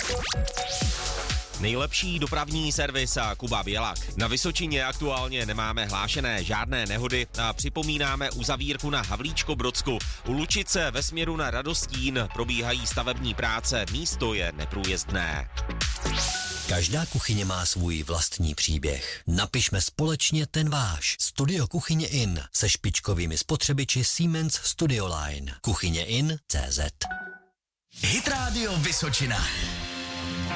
Nejlepší dopravní servis a Kuba Bělak. Na Vysočině aktuálně nemáme hlášené žádné nehody a připomínáme uzavírku na Havlíčko-Brodsku. U Lučice ve směru na Radostín probíhají stavební práce, místo je neprůjezdné. Každá kuchyně má svůj vlastní příběh. Napišme společně ten váš. Studio Kuchyně In se špičkovými spotřebiči Siemens Studioline. Kuchyně In.cz. Hit Radio Vysočina.